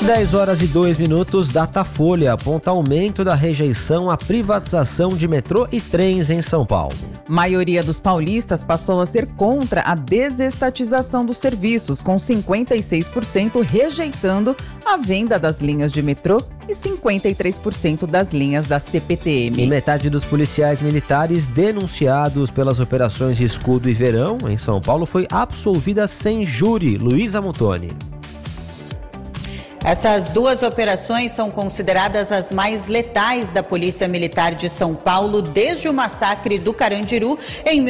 10h02, Datafolha aponta aumento da rejeição à privatização de metrô e trens em São Paulo. Maioria dos paulistas passou a ser contra a desestatização dos serviços, com 56% rejeitando a venda das linhas de metrô e 53% das linhas da CPTM. E metade dos policiais militares denunciados pelas operações Escudo e Verão em São Paulo foi absolvida sem júri. Luísa Mutoni. Essas duas operações são consideradas as mais letais da Polícia Militar de São Paulo desde o massacre do Carandiru em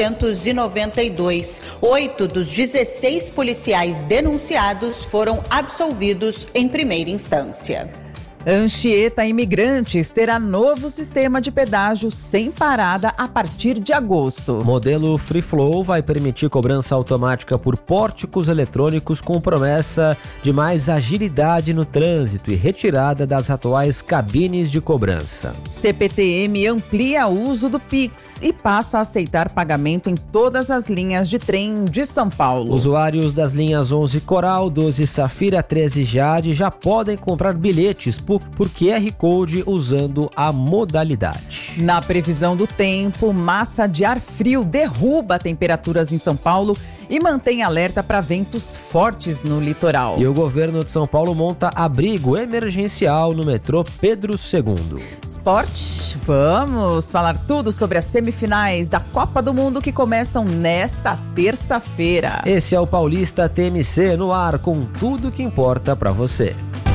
1992. 8 dos 16 policiais denunciados foram absolvidos em primeira instância. Anchieta Imigrantes terá novo sistema de pedágio sem parada a partir de agosto. O modelo Free Flow vai permitir cobrança automática por pórticos eletrônicos com promessa de mais agilidade no trânsito e retirada das atuais cabines de cobrança. CPTM amplia o uso do Pix e passa a aceitar pagamento em todas as linhas de trem de São Paulo. Usuários das linhas 11 Coral, 12 Safira, 13 Jade já podem comprar bilhetes por QR Code usando a modalidade. Na previsão do tempo, massa de ar frio derruba temperaturas em São Paulo e mantém alerta para ventos fortes no litoral. E o governo de São Paulo monta abrigo emergencial no metrô Pedro II. Esporte, vamos falar tudo sobre as semifinais da Copa do Mundo que começam nesta terça-feira. Esse é o Paulista TMC no ar com tudo que importa para você.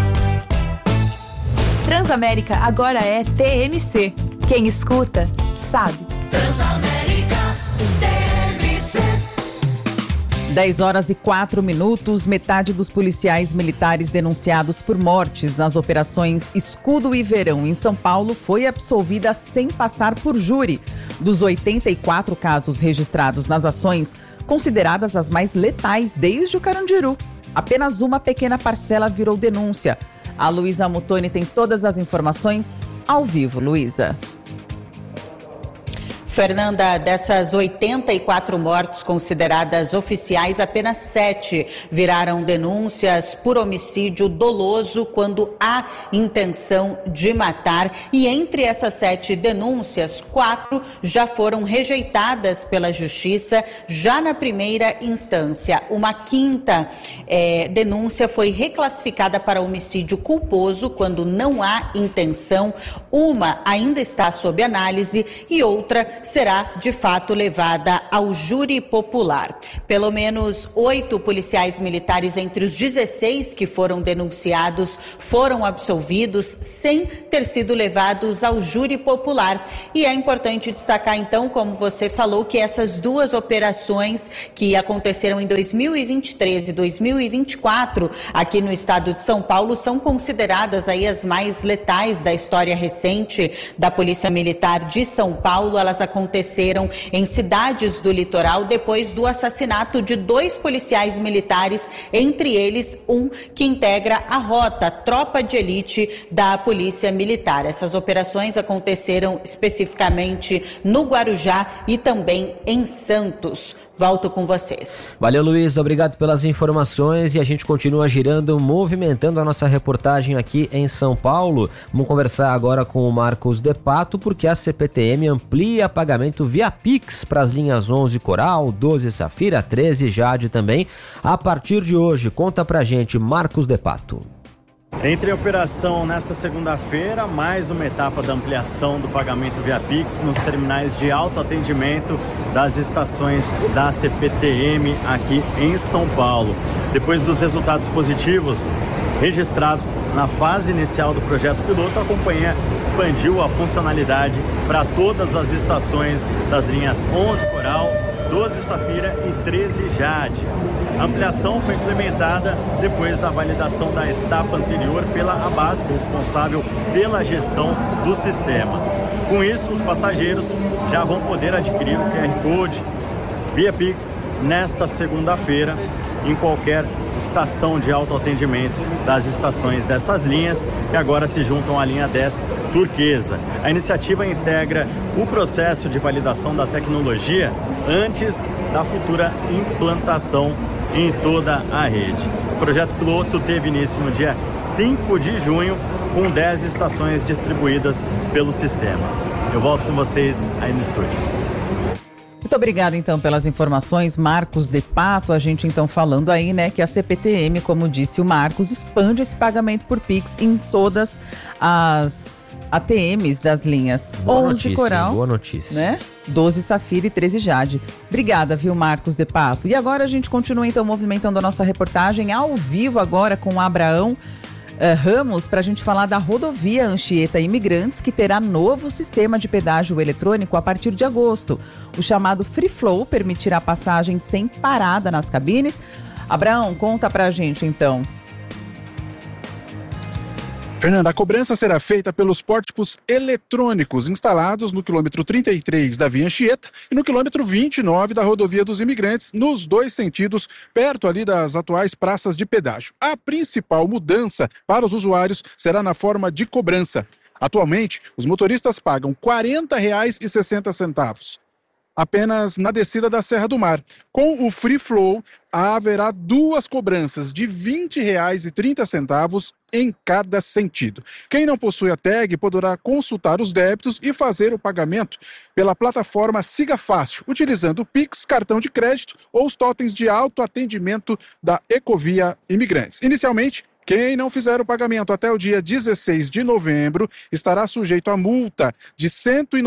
Transamérica agora é TMC. Quem escuta, sabe. Transamérica TMC. 10h04, metade dos policiais militares denunciados por mortes nas operações Escudo e Verão em São Paulo foi absolvida sem passar por júri. Dos 84 casos registrados nas ações, consideradas as mais letais desde o Carandiru, apenas uma pequena parcela virou denúncia. A Luísa Mutoni tem todas as informações ao vivo. Luísa. Fernanda, dessas 84 mortes consideradas oficiais, apenas 7 viraram denúncias por homicídio doloso quando há intenção de matar. E entre essas 7 denúncias, 4 já foram rejeitadas pela Justiça já na primeira instância. Uma quinta denúncia foi reclassificada para homicídio culposo quando não há intenção. Uma ainda está sob análise e outra será, de fato, levada ao júri popular. Pelo menos 8 policiais militares entre os 16 que foram denunciados foram absolvidos sem ter sido levados ao júri popular. E é importante destacar, então, como você falou, que essas duas operações que aconteceram em 2023 e 2024 aqui no estado de São Paulo são consideradas aí as mais letais da história recente da Polícia Militar de São Paulo. Elas aconteceram em cidades do litoral depois do assassinato de 2 policiais militares, entre eles um que integra a rota Tropa de Elite da Polícia Militar. Essas operações aconteceram especificamente no Guarujá e também em Santos. Volto com vocês. Valeu, Luiz. Obrigado pelas informações e a gente continua girando, movimentando a nossa reportagem aqui em São Paulo. Vamos conversar agora com o Marcos De Pato, porque a CPTM amplia pagamento via Pix para as linhas 11 Coral, 12 Safira, 13 Jade também. A partir de hoje, conta pra gente, Marcos De Pato. Entra em operação nesta segunda-feira mais uma etapa da ampliação do pagamento via Pix nos terminais de autoatendimento das estações da CPTM aqui em São Paulo. Depois dos resultados positivos registrados na fase inicial do projeto piloto, a companhia expandiu a funcionalidade para todas as estações das linhas 11 Coral, 12 Safira e 13 Jade. A ampliação foi implementada depois da validação da etapa anterior pela ABASP, responsável pela gestão do sistema. Com isso, os passageiros já vão poder adquirir o QR Code via Pix nesta segunda-feira em qualquer estação de autoatendimento das estações dessas linhas, que agora se juntam à linha 10 Turquesa. A iniciativa integra o processo de validação da tecnologia antes da futura implantação em toda a rede. projeto piloto teve início no dia 5 de junho, com 10 estações distribuídas pelo sistema. Eu volto com vocês aí no estúdio. Muito obrigada, então, pelas informações, Marcos de Pato. A gente, então, falando aí, né, que a CPTM, como disse o Marcos, expande esse pagamento por Pix em todas as ATMs das linhas 11 Coral, boa notícia, né? 12 Safira e 13 Jade. Obrigada, viu, Marcos de Pato? E agora a gente continua, então, movimentando a nossa reportagem ao vivo agora com o Abraão Ramos, para a gente falar da rodovia Anchieta Imigrantes, que terá novo sistema de pedágio eletrônico a partir de agosto. O chamado Free Flow permitirá passagem sem parada nas cabines. Abraão, conta pra gente então. Fernanda, a cobrança será feita pelos pórticos eletrônicos instalados no quilômetro 33 da Via Anchieta e no quilômetro 29 da Rodovia dos Imigrantes, nos dois sentidos, perto ali das atuais praças de pedágio. A principal mudança para os usuários será na forma de cobrança. Atualmente, os motoristas pagam R$ 40,60 apenas na descida da Serra do Mar. Com o Free Flow, haverá duas cobranças de R$ 20,30 em cada sentido. Quem não possui a tag poderá consultar os débitos e fazer o pagamento pela plataforma Siga Fácil, utilizando o Pix, cartão de crédito ou os totens de autoatendimento da Ecovia Imigrantes. Inicialmente, quem não fizer o pagamento até o dia 16 de novembro estará sujeito a multa de R$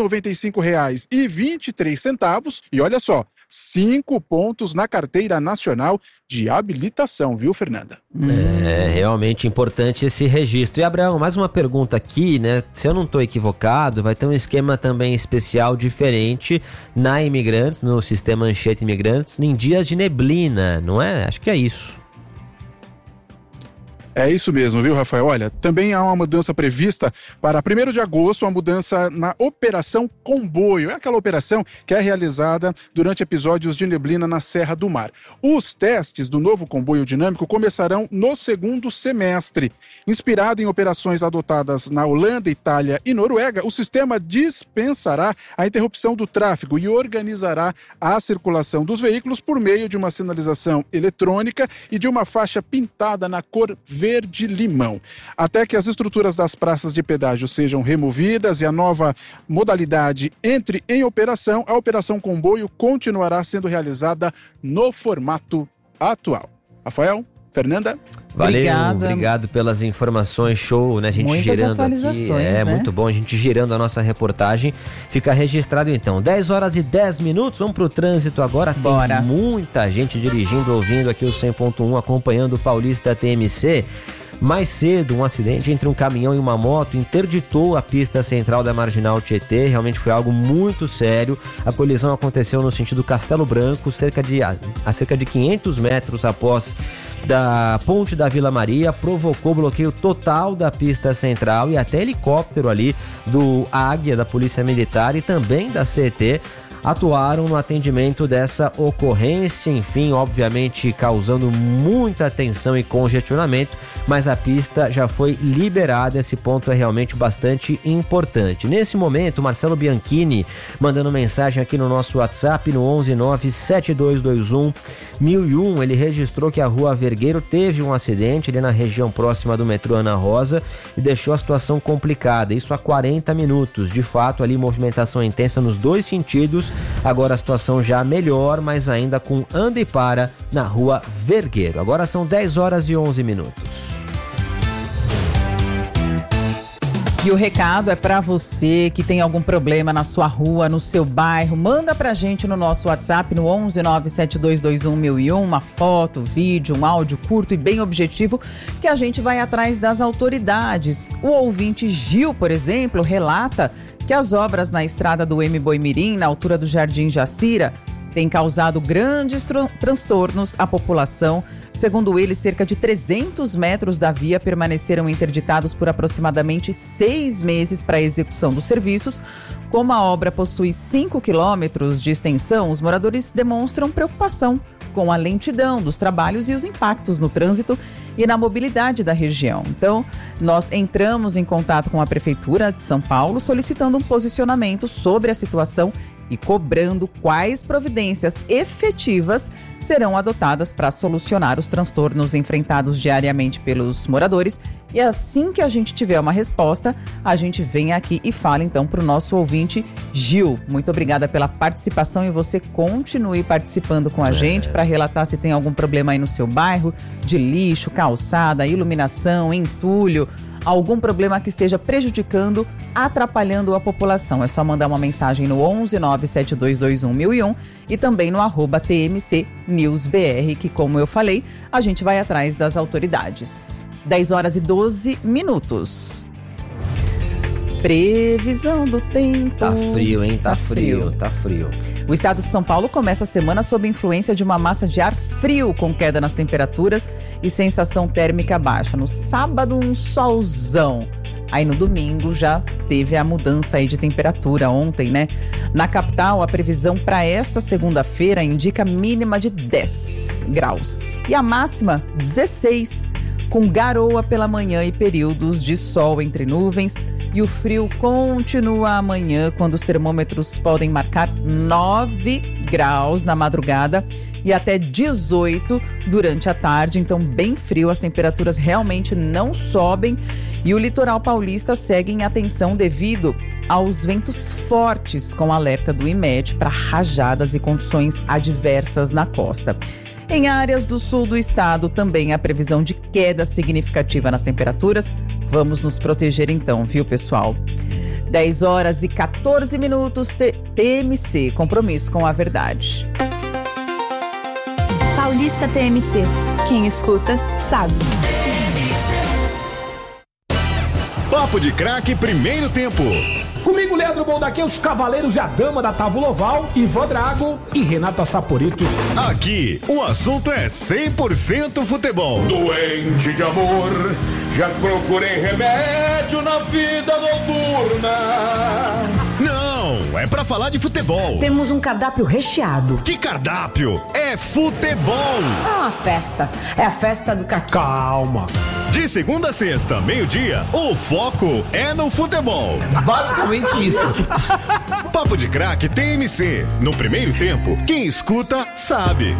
195,23 e, olha só, 5 pontos na carteira nacional de habilitação, viu, Fernanda? É realmente importante esse registro. E, Abraão, mais uma pergunta aqui, né? Se eu não estou equivocado, vai ter um esquema também especial diferente na Imigrantes, no sistema Anchieta Imigrantes, em dias de neblina, não é? Acho que é isso. É isso mesmo, viu, Rafael? Olha, também há uma mudança prevista para 1º de agosto, uma mudança na Operação Comboio. É aquela operação que é realizada durante episódios de neblina na Serra do Mar. Os testes do novo comboio dinâmico começarão no 2º semestre. Inspirado em operações adotadas na Holanda, Itália e Noruega, o sistema dispensará a interrupção do tráfego e organizará a circulação dos veículos por meio de uma sinalização eletrônica e de uma faixa pintada na cor verde-limão. Até que as estruturas das praças de pedágio sejam removidas e a nova modalidade entre em operação, a Operação Comboio continuará sendo realizada no formato atual. Rafael, Fernanda? Valeu, Obrigada. Obrigado pelas informações, show, né? A gente Muitas girando atualizações, aqui. É né? muito bom, a gente girando a nossa reportagem. Fica registrado então. 10h10, vamos pro trânsito agora. Bora. Tem muita gente dirigindo, ouvindo aqui o 100.1, acompanhando o Paulista TMC. Mais cedo, um acidente entre um caminhão e uma moto interditou a pista central da Marginal Tietê. Realmente foi algo muito sério. A colisão aconteceu no sentido Castelo Branco, a cerca de 500 metros após da ponte da Vila Maria, provocou bloqueio total da pista central e até helicóptero ali do Águia, da Polícia Militar e também da CET atuaram no atendimento dessa ocorrência, enfim, obviamente causando muita tensão e congestionamento, mas a pista já foi liberada, esse ponto é realmente bastante importante. Nesse momento, Marcelo Bianchini mandando mensagem aqui no nosso WhatsApp, no 11972211001, ele registrou que a Rua Vergueiro teve um acidente ali na região próxima do metrô Ana Rosa e deixou a situação complicada, isso há 40 minutos, de fato ali movimentação intensa nos dois sentidos. Agora a situação já melhor, mas ainda com anda e para na Rua Vergueiro. Agora são 10h11. E o recado é para você que tem algum problema na sua rua, no seu bairro. Manda pra gente no nosso WhatsApp no 11972211001 uma foto, vídeo, um áudio curto e bem objetivo que a gente vai atrás das autoridades. O ouvinte Gil, por exemplo, relata que as obras na estrada do Boimirim, na altura do Jardim Jacira, têm causado grandes transtornos à população. Segundo ele, cerca de 300 metros da via permaneceram interditados por aproximadamente 6 meses para a execução dos serviços. Como a obra possui 5 quilômetros de extensão, os moradores demonstram preocupação com a lentidão dos trabalhos e os impactos no trânsito e na mobilidade da região. Então, nós entramos em contato com a Prefeitura de São Paulo solicitando um posicionamento sobre a situação e cobrando quais providências efetivas serão adotadas para solucionar os transtornos enfrentados diariamente pelos moradores. E assim que a gente tiver uma resposta, a gente vem aqui e fala então para o nosso ouvinte Gil. Muito obrigada pela participação e você continue participando com a gente para relatar se tem algum problema aí no seu bairro, de lixo, calçada, iluminação, entulho, algum problema que esteja prejudicando, atrapalhando a população. É só mandar uma mensagem no 11 97221 1001 e também no @TMC News BR, que, como eu falei, a gente vai atrás das autoridades. 10 horas e 12 minutos. Previsão do tempo. Tá frio, hein? Tá frio. O estado de São Paulo começa a semana sob influência de uma massa de ar frio, com queda nas temperaturas e sensação térmica baixa. No sábado, um solzão. Aí no domingo já teve a mudança aí de temperatura ontem, né? Na capital, a previsão para esta segunda-feira indica mínima de 10 graus. E a máxima, 16, com garoa pela manhã e períodos de sol entre nuvens. E o frio continua amanhã, quando os termômetros podem marcar 9 graus na madrugada e até 18 durante a tarde. Então, bem frio, as temperaturas realmente não sobem. E o litoral paulista segue em atenção devido aos ventos fortes, com alerta do IMET para rajadas e condições adversas na costa. Em áreas do sul do estado, também há previsão de queda significativa nas temperaturas. Vamos nos proteger então, viu, pessoal? 10 horas e 14 minutos, TMC, compromisso com a verdade. Paulista TMC. Quem escuta, sabe. Papo de Craque, primeiro tempo. Comigo, Leandro Bondaque, os cavaleiros e a dama da Távola Oval, Ivan Drago e Renata Saporito. Aqui, o assunto é 100% futebol. Doente de amor, já procurei remédio na vida noturna. Não, é pra falar de futebol. Temos um cardápio recheado. Que cardápio? É futebol. É uma festa. É a festa do Caqui. Calma. De segunda a sexta, meio-dia, o foco é no futebol. Basicamente isso. Papo de Craque TMC. No primeiro tempo, quem escuta sabe.